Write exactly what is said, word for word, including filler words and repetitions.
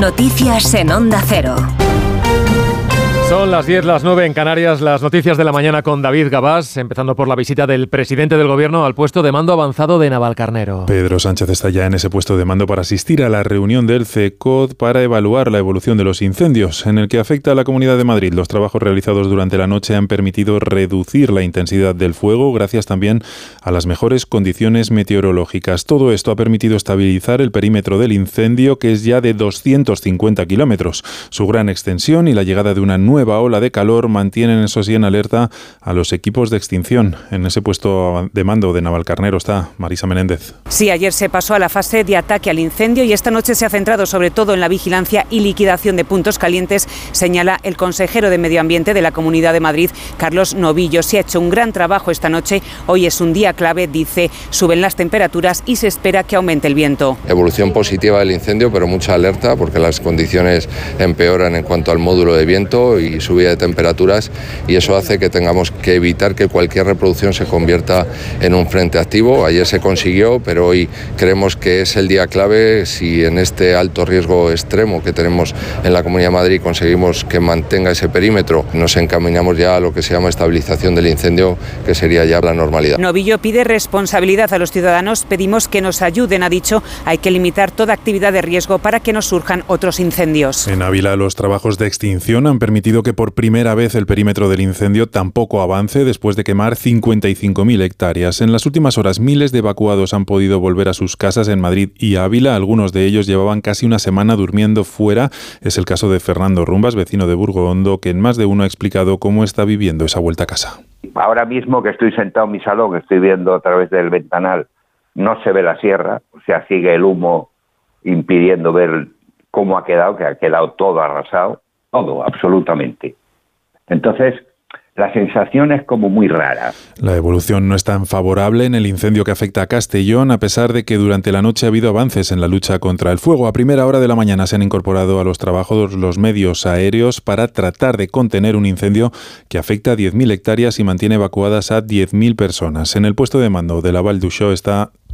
Noticias en Onda Cero. Son las diez, las nueve en Canarias, las noticias de la mañana con David Gabás, empezando por la visita del presidente del Gobierno al puesto de mando avanzado de Navalcarnero. Pedro Sánchez está ya en ese puesto de mando para asistir a la reunión del C E C O D para evaluar la evolución de los incendios, en el que afecta a la Comunidad de Madrid. Los trabajos realizados durante la noche han permitido reducir la intensidad del fuego, gracias también a las mejores condiciones meteorológicas. Todo esto ha permitido estabilizar el perímetro del incendio, que es ya de doscientos cincuenta kilómetros. Su gran extensión y la llegada de una nueva nueva ola de calor mantienen, eso sí, en alerta a los equipos de extinción. En ese puesto de mando de Navalcarnero está Marisa Menéndez. Sí, ayer se pasó a la fase de ataque al incendio y esta noche se ha centrado sobre todo en la vigilancia y liquidación de puntos calientes, señala el consejero de Medio Ambiente de la Comunidad de Madrid, Carlos Novillo. Se ha hecho un gran trabajo esta noche. Hoy es un día clave, dice, suben las temperaturas y se espera que aumente el viento. Evolución positiva del incendio, pero mucha alerta porque las condiciones empeoran en cuanto al módulo de viento y subida de temperaturas, y eso hace que tengamos que evitar que cualquier reproducción se convierta en un frente activo. Ayer se consiguió, pero hoy creemos que es el día clave. Si en este alto riesgo extremo que tenemos en la Comunidad de Madrid conseguimos que mantenga ese perímetro, nos encaminamos ya a lo que se llama estabilización del incendio, que sería ya la normalidad. Novillo pide responsabilidad a los ciudadanos. Pedimos que nos ayuden, ha dicho. Hay que limitar toda actividad de riesgo para que no surjan otros incendios. En Ávila, los trabajos de extinción han permitido que por primera vez el perímetro del incendio tampoco avance después de quemar cincuenta y cinco mil hectáreas. En las últimas horas, miles de evacuados han podido volver a sus casas en Madrid y Ávila. Algunos de ellos llevaban casi una semana durmiendo fuera. Es el caso de Fernando Rumbas, vecino de Burgondo, que en más de uno ha explicado cómo está viviendo esa vuelta a casa. Ahora mismo que estoy sentado en mi salón, estoy viendo a través del ventanal, no se ve la sierra, o sea, sigue el humo impidiendo ver cómo ha quedado, que ha quedado todo arrasado. Todo, absolutamente. Entonces, la sensación es como muy rara. La evolución no es tan favorable en el incendio que afecta a Castellón, a pesar de que durante la noche ha habido avances en la lucha contra el fuego. A primera hora de la mañana se han incorporado a los trabajos los medios aéreos para tratar de contener un incendio que afecta a diez mil hectáreas y mantiene evacuadas a diez mil personas. En el puesto de mando de la Vall d'Uixó está